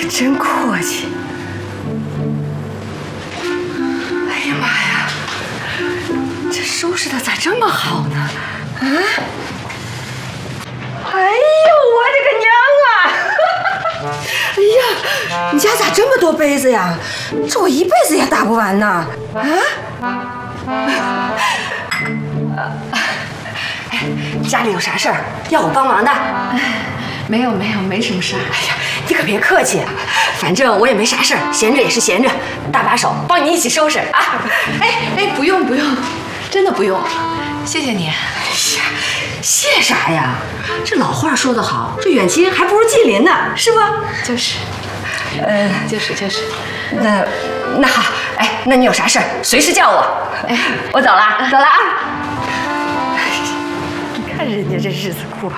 真阔气。哎呀妈呀，这收拾的咋这么好呢？啊！哎呦，我的个娘啊！哎呀，你家咋这么多杯子呀？这我一辈子也打不完呢！哎，家里有啥事儿要我帮忙的？ 没有，没什么事儿。 哎呀，你可别客气，反正我也没啥事儿，闲着也是闲着，搭把手帮你一起收拾啊！ 哎，不用，真的不用，谢谢你。 哎呀，谢啥呀？这老话说得好，这远亲还不如近邻呢，是不？ 就是， 那好，哎，那你有啥事儿随时叫我。哎，我走了啊。你看人家这日子过的。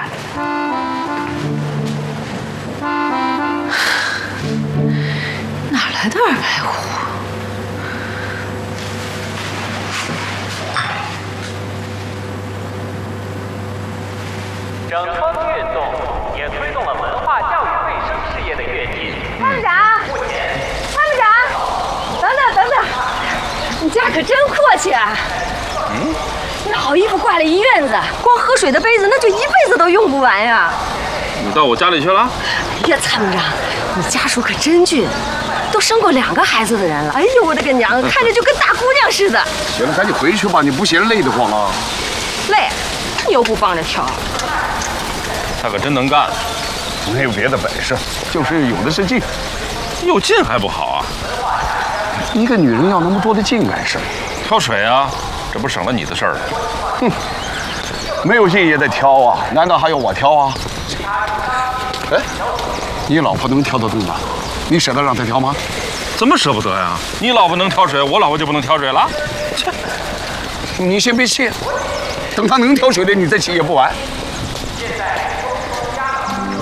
哪来的200户？ 整风运动也推动了文化教育卫生事业的跃进。 参谋长，等等，你家可真阔气啊！那好衣服挂了一院子，光喝水的杯子那就一辈子都用不完呀！ 你到我家里去了？ 哎呀，参谋长，你家属可真俊，都生过2个孩子的人了。哎呦，我的个娘，看着就跟大姑娘似的。 行了，赶紧回去吧，你不嫌累得慌啊？ 累，你又不帮着挑。 他可真能干， 没有别的本事，就是有的是劲。 有劲还不好啊？ 一个女人要那么多的劲干什么？ 挑水啊，这不省了你的事儿了。 哼，没有劲也得挑啊，难道还要我挑啊？哎，你老婆能挑得动吗？你舍得让她挑吗？ 怎么舍不得呀？你老婆能挑水，我老婆就不能挑水了？切！ 你先别气，等她能挑水了，你再气也不晚。 现在